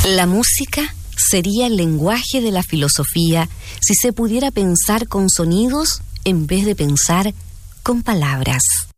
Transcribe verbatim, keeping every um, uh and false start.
La música sería el lenguaje de la filosofía si se pudiera pensar con sonidos en vez de pensar con palabras.